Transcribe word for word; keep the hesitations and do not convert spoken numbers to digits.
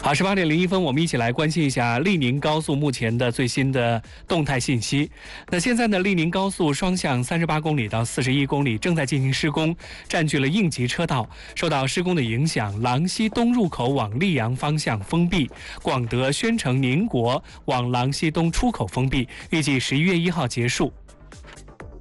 好，十八点零一分，我们一起来关心一下利宁高速目前的最新的动态信息。那现在呢，利宁高速双向三十八公里到四十一公里正在进行施工，占据了应急车道。受到施工的影响，郎溪东入口往溧阳方向封闭，广德、宣城、宁国往郎溪东出口封闭，预计十一月一号结束。